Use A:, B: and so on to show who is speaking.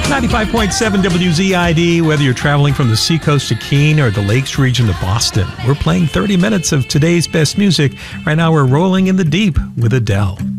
A: 95.7 WZID, whether you're traveling from the seacoast to Keene or the Lakes region to Boston. We're playing 30 minutes of today's best music. Right now we're rolling in the deep with Adele.